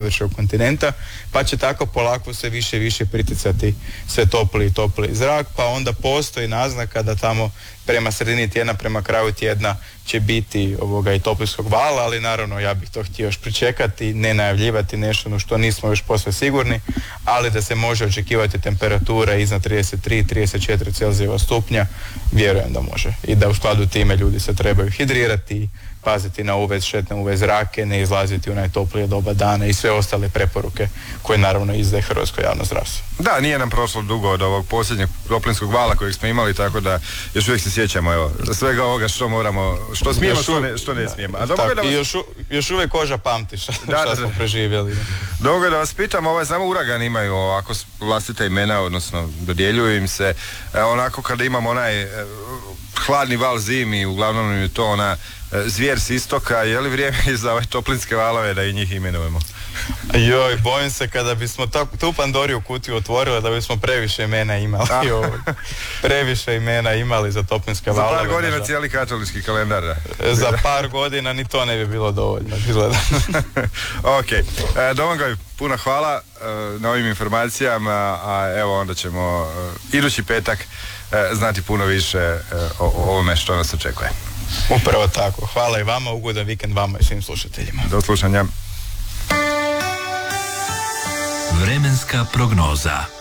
područja kontinenta, pa će tako polako sve više i više priticati sve topliji i topliji zrak, pa onda postoji naznaka da tamo prema sredini tjedna, prema kraju tjedna će biti i toplinskog vala, ali naravno ja bih to htio još pričekati, ne najavljivati nešto što nismo još posve sigurni, ali da se može očekivati temperatura iznad 33-34 Celzijeva stupnja, vjerujem da može. I da u skladu time ljudi se trebaju hidrirati, paziti na štetne UV zrake, ne izlaziti u najtoplije doba dana i sve ostale preporuke koje naravno izdaje Hrvatsko javno zdravstvo. Da, nije nam prošlo dugo od ovog posljednjeg toplinskog vala kojeg smo imali, tako da još uvijek se sjećamo svega ovoga što moramo, što smijemo, što ne smijemo. A i još uvijek koža pamti što smo preživjeli. Dobro da vas pitam, samo uragani imaju ovako vlastita imena, odnosno dodjeljuju im se, onako kada imamo onaj hladni val zimi, uglavnom je to ona zvijer s istoka, je li vrijeme i za ove toplinske valove da i njih imenujemo? Joj, bojim se kada bismo tu Pandoriju kutiju otvorili da bismo previše imena imali. Previše imena imali za toplinske valove. Za par godina cijeli katolički kalendar. Za par godina ni to ne bi bilo dovoljno, izgleda. Ok, Domagoj, puno hvala na ovim informacijama, a evo onda ćemo idući petak znati puno više o ovome što nas očekuje. Upravo tako. Hvala i vama, ugodan vikend vama i svim slušateljima. Do slušanja. Vremenska prognoza.